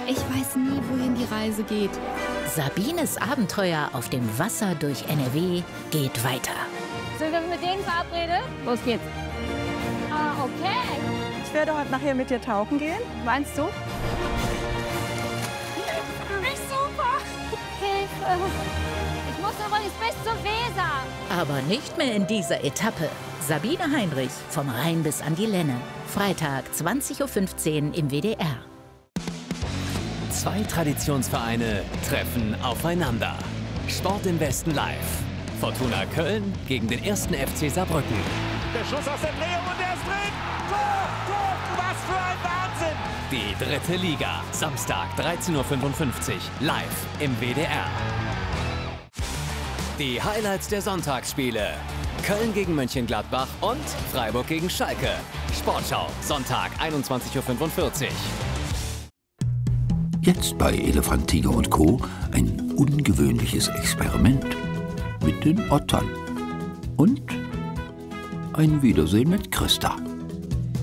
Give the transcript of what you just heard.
Ich weiß nie, wohin die Reise geht. Sabines Abenteuer auf dem Wasser durch NRW geht weiter. Sind wir mit denen verabredet? Los geht's. Ah, okay. Ich werde heute nachher mit dir tauchen gehen. Meinst du? Nicht super. Hilfe. Ich muss übrigens bis zur Weser. Aber nicht mehr in dieser Etappe. Sabine Heinrich, vom Rhein bis an die Lenne. Freitag, 20:15 Uhr im WDR. Zwei Traditionsvereine treffen aufeinander. Sport im Westen live. Fortuna Köln gegen den 1. FC Saarbrücken. Der Schuss aus der Drehung und der ist drin. Tor, Tor, was für ein Wahnsinn. Die dritte Liga. Samstag, 13:55 Uhr. Live im WDR. Die Highlights der Sonntagsspiele. Köln gegen Mönchengladbach und Freiburg gegen Schalke. Sportschau, Sonntag, 21:45 Uhr. Jetzt bei Elefant, Tiger und Co. ein ungewöhnliches Experiment mit den Ottern. Und ein Wiedersehen mit Christa.